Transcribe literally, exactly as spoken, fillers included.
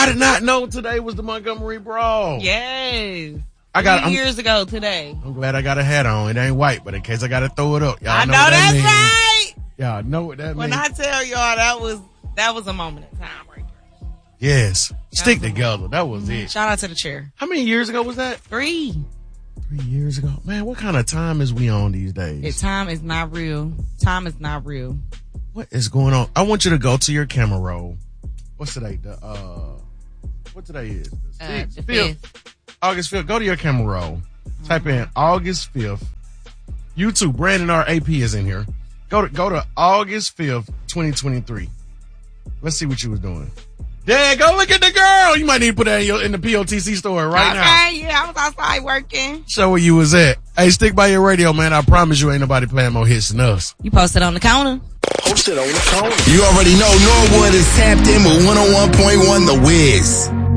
I did not know today was the Montgomery Brawl. Yes. I got Three I'm, years ago today. I'm glad I got a hat on. It ain't white, but in case I got to throw it up. Y'all I know, know what that's that right. Y'all know what that when means. When I tell y'all that was that was a moment in time right there. Yes. Stick together. That was it. Shout out to the chair. How many years ago was that? Three. Three years ago. Man, what kind of time is we on these days? Yeah, time is not real. Time is not real. What is going on? I want you to go to your camera roll. What's today? The uh, what today is? The, uh, the fifth. August fifth. Go to your camera roll. Mm-hmm. Type in August fifth. YouTube. Brandon R A P is in here. Go to go to August fifth, twenty twenty-three. Let's see what you was doing. Yeah, go look at the girl. You might need to put that in, your, in the P O T C store right okay, now. Okay, yeah, I was outside working. Show where you was at. Hey, stick by your radio, man. I promise you ain't nobody playing more hits than us. You posted on the counter. Posted on the counter. You already know Norwood is tapped in with one oh one point one The Wiz.